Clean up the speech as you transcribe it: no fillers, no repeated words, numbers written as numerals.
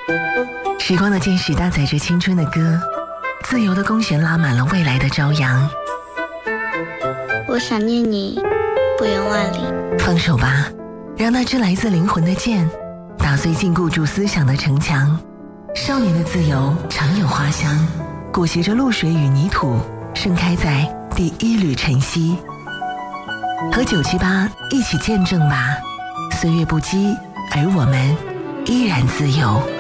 时光的箭矢搭载着青春的歌，自由的弓弦拉满了未来的朝阳。 我想念你，不远万里。 放手吧，让那支来自灵魂的箭，打碎禁锢住思想的城墙。少年的自由常有花香，裹挟着露水与泥土，盛开在第一缕晨曦。和978一起见证吧，岁月不羁，而我们依然自由。